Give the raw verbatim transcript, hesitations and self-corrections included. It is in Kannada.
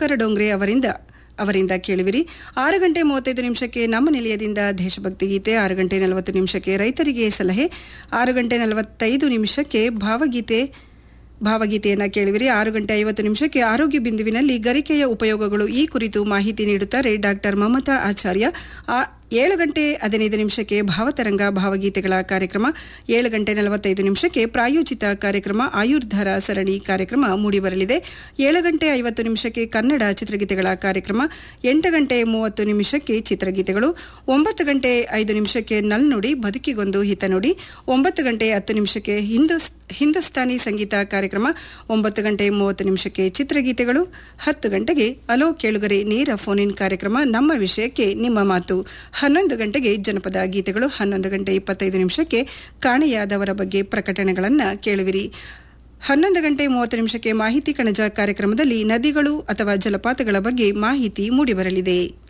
ಶಂಕರ ಡೋಂಗ್ರೆ ಅವರಿಂದ ಅವರಿಂದ ಕೇಳುವಿರಿ. ಆರು ಗಂಟೆ ಮೂವತ್ತೈದು ನಿಮಿಷಕ್ಕೆ ನಮ್ಮ ನಿಲಯದಿಂದ ದೇಶಭಕ್ತಿ ಗೀತೆ, ಆರು ಗಂಟೆ ನಲವತ್ತು ನಿಮಿಷಕ್ಕೆ ರೈತರಿಗೆ ಸಲಹೆ, ಆರು ಗಂಟೆ ನಲವತ್ತೈದು ನಿಮಿಷಕ್ಕೆ ಭಾವಗೀತೆ ಭಾವಗೀತೆಯನ್ನು ಕೇಳುವಿರಿ. ಆರು ಗಂಟೆ ಐವತ್ತು ನಿಮಿಷಕ್ಕೆ ಆರೋಗ್ಯ ಬಿಂದುವಿನಲ್ಲಿ ಗರಿಕೆಯ ಉಪಯೋಗಗಳು ಈ ಕುರಿತು ಮಾಹಿತಿ ನೀಡುತ್ತಾರೆ ಡಾಕ್ಟರ್ ಮಮತಾ ಆಚಾರ್ಯ. ಏಳು ಗಂಟೆ ಹದಿನೈದು ನಿಮಿಷಕ್ಕೆ ಭಾವತರಂಗ ಭಾವಗೀತೆಗಳ ಕಾರ್ಯಕ್ರಮ, ಏಳು ಗಂಟೆ ನಲವತ್ತೈದು ನಿಮಿಷಕ್ಕೆ ಪ್ರಾಯೋಜಿತ ಕಾರ್ಯಕ್ರಮ ಆಯುರ್ಧಾರ ಸರಣಿ ಕಾರ್ಯಕ್ರಮ ಮೂಡಿಬರಲಿದೆ. ಏಳು ಗಂಟೆ ಐವತ್ತು ನಿಮಿಷಕ್ಕೆ ಕನ್ನಡ ಚಿತ್ರಗೀತೆಗಳ ಕಾರ್ಯಕ್ರಮ, ಎಂಟು ಗಂಟೆ ಮೂವತ್ತು ನಿಮಿಷಕ್ಕೆ ಚಿತ್ರಗೀತೆಗಳು, ಒಂಬತ್ತು ಗಂಟೆ ಐದು ನಿಮಿಷಕ್ಕೆ ನಲ್ನುಡಿ ಬದುಕಿಗೊಂದು ಹಿತನುಡಿ, ಒಂಬತ್ತು ಗಂಟೆ ಹತ್ತು ನಿಮಿಷಕ್ಕೆ ಹಿಂದೂಸ್ ಹಿಂದೂಸ್ತಾನಿ ಸಂಗೀತ ಕಾರ್ಯಕ್ರಮ, ಒಂಬತ್ತು ಗಂಟೆ ಮೂವತ್ತು ನಿಮಿಷಕ್ಕೆ ಚಿತ್ರಗೀತೆಗಳು, ಹತ್ತು ಗಂಟೆಗೆ ಅಲೋ ಕೇಳುಗರೆ ನೇರ ಫೋನ್ ಇನ್ ಕಾರ್ಯಕ್ರಮ ನಮ್ಮ ವಿಷಯಕ್ಕೆ ನಿಮ್ಮ ಮಾತು, ಹನ್ನೊಂದು ಗಂಟೆಗೆ ಜನಪದ ಗೀತೆಗಳು, ಹನ್ನೊಂದು ಗಂಟೆ ಇಪ್ಪತ್ತೈದು ನಿಮಿಷಕ್ಕೆ ಕಾಣೆಯಾದವರ ಬಗ್ಗೆ ಪ್ರಕಟಣೆಗಳನ್ನು ಕೇಳುವಿರಿ. ಹನ್ನೊಂದು ಗಂಟೆ ಮೂವತ್ತು ನಿಮಿಷಕ್ಕೆ ಮಾಹಿತಿ ಕಣಜ ಕಾರ್ಯಕ್ರಮದಲ್ಲಿ ನದಿಗಳು ಅಥವಾ ಜಲಪಾತಗಳ ಬಗ್ಗೆ ಮಾಹಿತಿ ಮೂಡಿಬರಲಿದೆ.